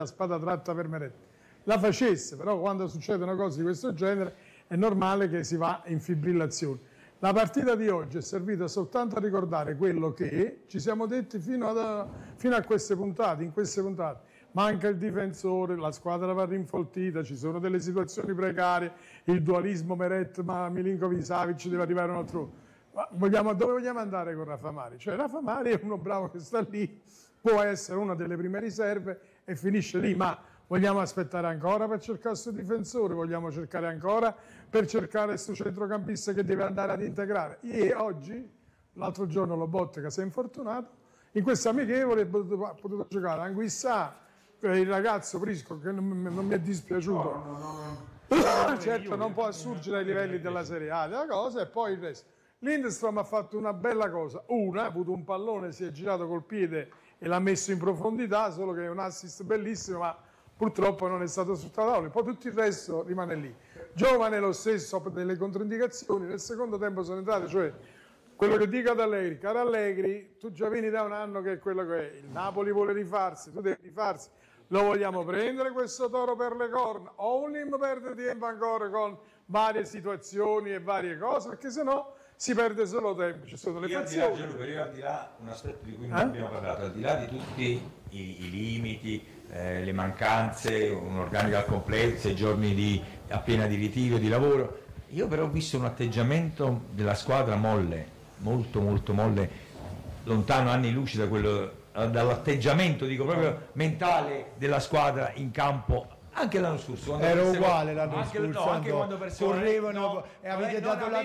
la spada tratta per Meret la facesse, però quando succedono cose di questo genere è normale che si va in fibrillazione. La partita di oggi è servita soltanto a ricordare quello che ci siamo detti fino a queste puntate, in queste puntate. Manca il difensore, la squadra va rinfoltita, ci sono delle situazioni precarie, il dualismo Milinkovic-Savic deve arrivare un altro. Ma dove vogliamo andare con Rafa Mari? Cioè Rafa Mari è uno bravo che sta lì, può essere una delle prime riserve e finisce lì, ma vogliamo aspettare ancora per cercare questo difensore, vogliamo cercare ancora per cercare questo centrocampista che deve andare ad integrare. E oggi, l'altro giorno Lobotka si è infortunato, in questa amichevole ha potuto giocare Anguissà, il ragazzo Prisco che non mi è dispiaciuto, certo non può assurgere ai livelli della Serie A, la cosa, e poi il resto. Lindstrom ha fatto una bella cosa, ha avuto un pallone, si è girato col piede e l'ha messo in profondità, solo che è un assist bellissimo, ma purtroppo non è stato sfruttato, poi tutto il resto rimane lì. Giovane lo stesso, delle controindicazioni, nel secondo tempo sono entrate, cioè quello che dico ad Allegri, caro Allegri, tu già vieni da un anno che è quello che è, il Napoli vuole rifarsi, tu devi rifarsi, lo vogliamo prendere questo toro per le corna o vogliamo perdere tempo ancora con varie situazioni e varie cose, perché sennò si perde solo tempo, ci sono le fazioni. Io al di là, un aspetto di cui non abbiamo parlato, al di là di tutti i limiti, le mancanze, un organico al completo, 6 giorni appena di ritiro, di lavoro, io però ho visto un atteggiamento della squadra molle, molto molle, lontano anni luci da quello, dall'atteggiamento, dico proprio mentale della squadra in campo. Anche l'anno scorso era uguale l'anno scorso, no, anche quando correvano e avete dato la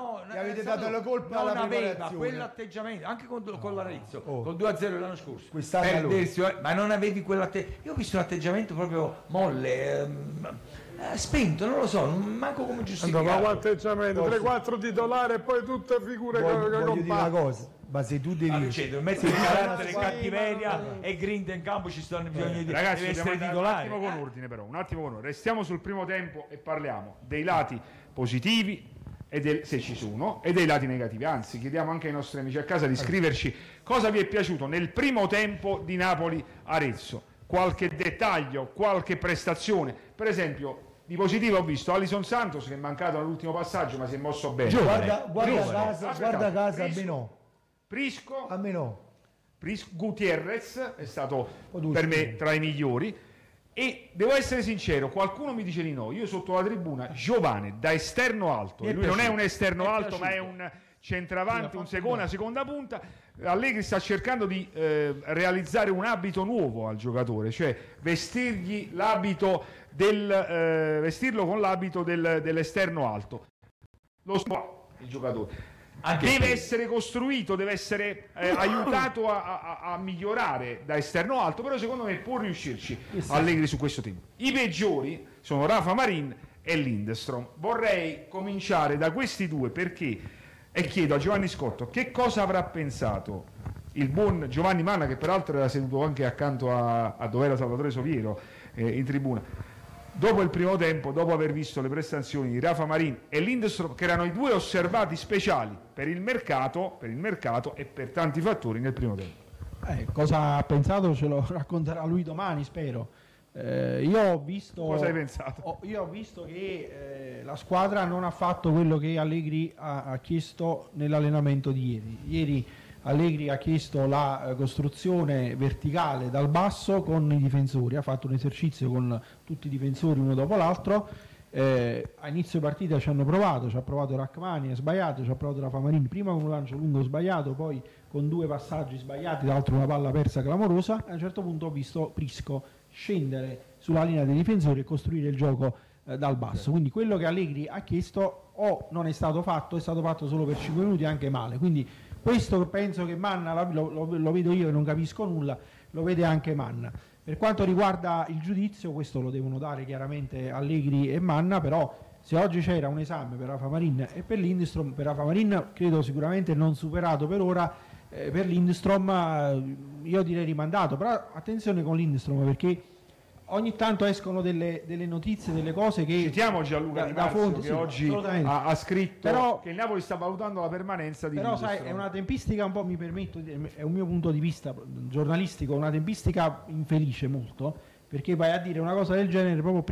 colpa alla preparazione. Quell'atteggiamento anche con l'Arezzo, col 2-0 l'anno scorso, quest'anno ma non avevi quell'atteggiamento. Io ho visto un atteggiamento proprio molle, spento, non lo so, manco come giustificare. Ma quanto atteggiamento, 3-4 titolari e poi tutte figure che voglio dire una cosa, ma se tu devi in mezzo di carattere, cattiveria e grinta in campo ci stanno bisogno di ragazzi, essere titolari. Un attimo con ordine, però un attimo con ordine. Restiamo sul primo tempo e parliamo dei lati positivi se ci sono, e dei lati negativi. Anzi, chiediamo anche ai nostri amici a casa di scriverci cosa vi è piaciuto nel primo tempo di Napoli-Arezzo, qualche dettaglio, qualche prestazione. Per esempio, di positivo ho visto Alisson Santos che è mancato all'ultimo passaggio ma si è mosso bene. Guarda casa, Prisco, a me no. Gutierrez è stato per me tra i migliori, e devo essere sincero, qualcuno mi dice di no, io sotto la tribuna Giovane da esterno alto, lui non è un esterno alto ma è un centravanti, un seconda punta. Allegri sta cercando di realizzare un abito nuovo al giocatore, cioè vestirlo con l'abito dell'esterno alto. Il giocatore deve essere costruito, deve essere aiutato a migliorare da esterno alto, però secondo me può riuscirci Allegri su questo tema. I peggiori sono Rafa Marin e Lindstrom. Vorrei cominciare da questi due e chiedo a Giovanni Scotto che cosa avrà pensato il buon Giovanni Manna, che peraltro era seduto anche accanto a dove era Salvatore Soviero in tribuna, dopo il primo tempo, dopo aver visto le prestazioni di Rafa Marin e Lindstrom, che erano i due osservati speciali per il mercato e per tanti fattori nel primo tempo. Cosa ha pensato ce lo racconterà lui domani, spero. Io ho visto, cosa hai pensato? Io ho visto che la squadra non ha fatto quello che Allegri ha chiesto nell'allenamento di ieri. Ieri Allegri ha chiesto la costruzione verticale dal basso con i difensori, ha fatto un esercizio con tutti i difensori uno dopo l'altro. A inizio partita ci ha provato Rachmani, ha sbagliato, ci ha provato Rafa Marin, prima con un lancio lungo sbagliato, poi con 2 passaggi sbagliati, tra l'altro una palla persa clamorosa. A un certo punto ho visto Prisco scendere sulla linea dei difensori e costruire il gioco dal basso, quindi quello che Allegri ha chiesto non è stato fatto, è stato fatto solo per 5 minuti, anche male. Quindi questo penso che Manna, lo vedo io e non capisco nulla, lo vede anche Manna. Per quanto riguarda il giudizio, questo lo devono dare chiaramente Allegri e Manna, però se oggi c'era un esame per Rafa Marin e per Lindstrom, per Rafa Marin credo sicuramente non superato per ora, per Lindstrom io direi rimandato, però attenzione con Lindstrom, perché ogni tanto escono delle notizie, delle cose che citiamo Gianluca Di Marzio, che oggi ha scritto che il Napoli sta valutando la permanenza di Lindstrom. Però sai, è una tempistica un po', mi permetto, è un mio punto di vista giornalistico, una tempistica infelice molto, perché vai a dire una cosa del genere proprio